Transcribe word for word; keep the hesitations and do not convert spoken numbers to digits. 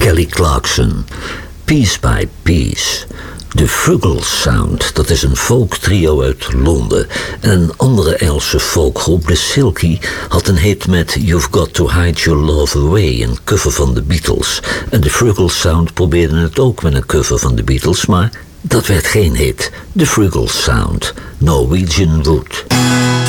Kelly Clarkson, Piece by Piece. The Frugal Sound, dat is een folktrio uit Londen. En een andere Engelse folkgroep, de Silky, had een hit met You've Got to Hide Your Love Away, een cover van de Beatles. En de Frugal Sound probeerde het ook met een cover van de Beatles, maar dat werd geen hit. The Frugal Sound, Norwegian Wood.